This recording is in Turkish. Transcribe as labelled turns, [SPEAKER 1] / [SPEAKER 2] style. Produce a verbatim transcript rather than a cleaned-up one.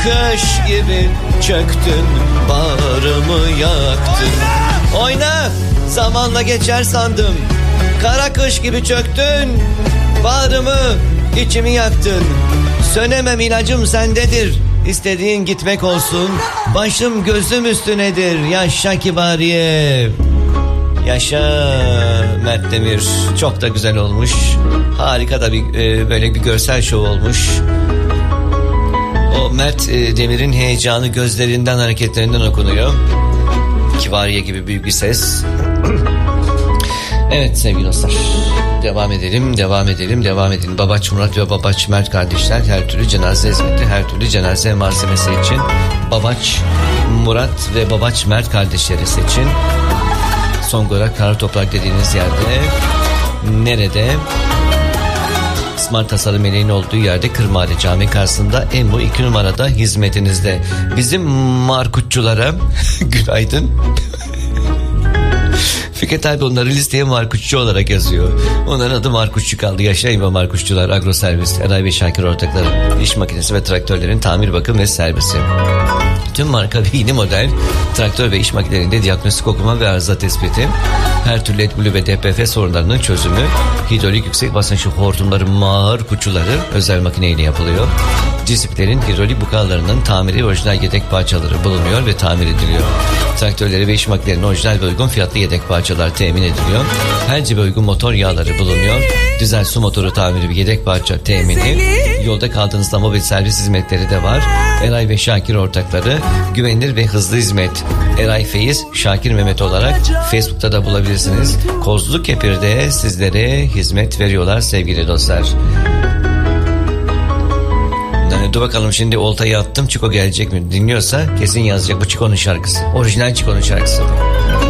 [SPEAKER 1] kış gibi çöktün, bağrımı yaktın. Oyna, zamanla geçer sandım. Kara kış gibi çöktün, bağrımı, içimi yaktın. Sönemem, ilacım sendedir. İstediğin gitmek olsun. Başım gözüm üstünedir. Yaşa Kibariye. Yaşa Mert Demir. Çok da güzel olmuş. Harika da bir e, böyle bir görsel şov olmuş. O Mert e, Demir'in heyecanı gözlerinden, hareketlerinden okunuyor. Kibariye gibi büyük bir ses. Evet sevgili dostlar, devam edelim, devam edelim, devam edelim. Babaç Murat ve Babaç Mert kardeşler her türlü cenaze hizmeti, her türlü cenaze malzemesi için Babaç Murat ve Babaç Mert kardeşleri seçin. Songora Kara Toprak dediğiniz yerde, nerede? Smart Tasarım Meleğin olduğu yerde, Kırmari Cami karşısında, Emu iki numarada hizmetinizde. Bizim markutçulara günaydın. Fikret abi onları listeye markutçu olarak yazıyor. Onların adı markutçu kaldı. Yaşayın ve markutçular. Agro Servis, Eray ve Şakir ortakları. İş makinesi ve traktörlerin tamir, bakım ve servisi. Tüm marka ve yeni model traktör ve iş makinelerinde diagnostik okuma ve arıza tespiti. Her türlü etbülü ve D P F sorunlarının çözümü. Hidrolik yüksek basınçlı hortumların markutçuları özel makineyle yapılıyor. Disiplerin hidrolik bukalarının tamiri, orijinal yedek parçaları bulunuyor ve tamir ediliyor. Traktörleri ve iş makinelerinin orijinal ve uygun fiyatlı yedek parçalar temin ediliyor. Her cibe uygun motor yağları bulunuyor. Dizel su motoru tamiri ve yedek parça temini. Yolda kaldığınızda mobil servis hizmetleri de var. Eray ve Şakir ortakları, güvenilir ve hızlı hizmet. Eray Feyiz, Şakir Mehmet olarak Facebook'ta da bulabilirsiniz. Kozlu Kepir'de sizlere hizmet veriyorlar sevgili dostlar. Dur bakalım, şimdi oltayı attım, Çiko gelecek mi? Dinliyorsa kesin yazacak, bu Çiko'nun şarkısı. Orijinal Çiko'nun şarkısı.